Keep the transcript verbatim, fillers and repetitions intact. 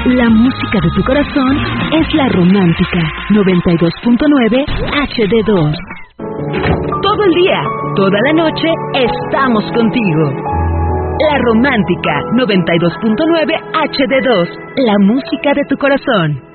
La música de tu corazón es La Romántica noventa y dos punto nueve H D dos. Todo el día, toda la noche, estamos contigo. La Romántica noventa y dos punto nueve H D dos. La música de tu corazón.